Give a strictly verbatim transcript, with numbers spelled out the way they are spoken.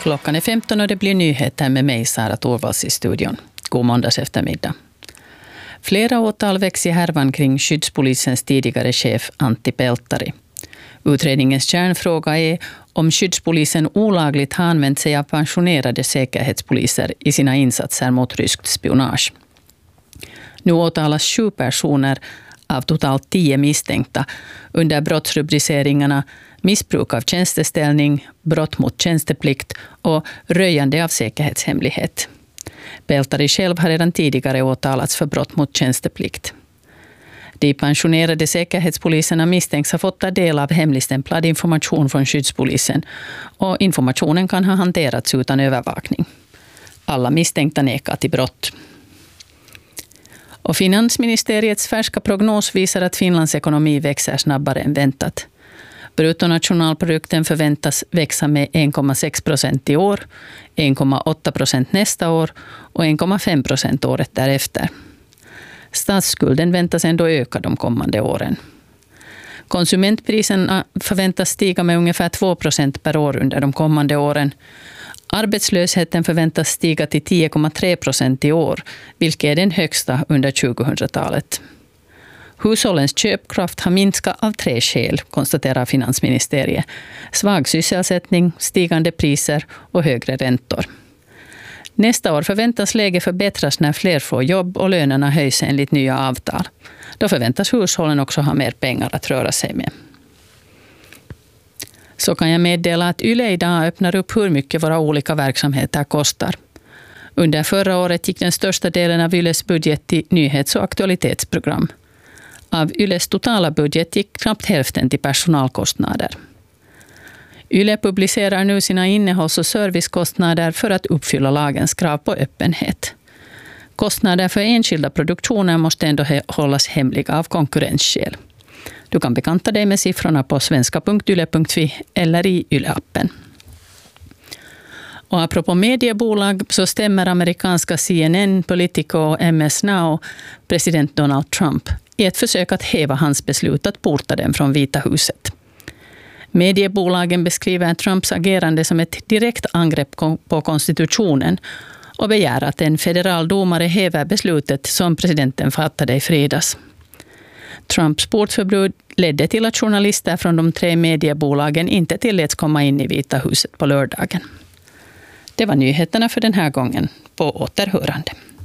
Klockan är femton och det blir nyheter med mig, Sara Torvalds, i studion. God måndags eftermiddag. Flera åtal väcks i härvan kring skyddspolisens tidigare chef Antti Pelttari. Utredningens kärnfråga är om skyddspolisen olagligt har använt sig av pensionerade säkerhetspoliser i sina insatser mot ryskt spionage. Nu åtalas sju personer av totalt tio misstänkta under brottsrubriceringarna missbruk av tjänsteställning, brott mot tjänsteplikt och röjande av säkerhetshemlighet. Pelttari själv har redan tidigare åtalats för brott mot tjänsteplikt. De pensionerade säkerhetspoliserna misstänks ha fått ta del av hemligstämplad information från skyddspolisen och informationen kan ha hanterats utan övervakning. Alla misstänkta nekar till brott. Och Finansministeriets färska prognos visar att Finlands ekonomi växer snabbare än väntat. Bruttonationalprodukten förväntas växa med en komma sex procent i år, en komma åtta procent nästa år och en komma fem procent året därefter. Statsskulden väntas ändå öka de kommande åren. Konsumentpriserna förväntas stiga med ungefär två procent per år under de kommande åren. Arbetslösheten förväntas stiga till tio komma tre procent i år, vilket är den högsta under tjugohundratalet. Hushållens köpkraft har minskat av tre skäl, konstaterar Finansministeriet. Svag sysselsättning, stigande priser och högre räntor. Nästa år förväntas läget förbättras när fler får jobb och lönerna höjs enligt nya avtal. Då förväntas hushållen också ha mer pengar att röra sig med. Så kan jag meddela att Yle idag öppnar upp hur mycket våra olika verksamheter kostar. Under förra året gick den största delen av Yles budget till nyhets- och aktualitetsprogram. Av Yles totala budget gick knappt hälften till personalkostnader. Yle publicerar nu sina innehålls- och servicekostnader för att uppfylla lagens krav på öppenhet. Kostnader för enskilda produktioner måste ändå hållas hemliga av konkurrensskäl. Du kan bekanta dig med siffrorna på svenska punkt yle punkt fi eller i Yle-appen. Och apropå mediebolag så stämmer amerikanska C N N, Politico och M S Now president Donald Trump i ett försök att häva hans beslut att porta dem från Vita huset. Mediebolagen beskriver Trumps agerande som ett direkt angrepp på konstitutionen och begär att en federal domare häver beslutet som presidenten fattade i fredags. Trumps portförbud ledde till att journalister från de tre mediebolagen inte tilläts komma in i Vita huset på lördagen. Det var nyheterna för den här gången. På återhörande.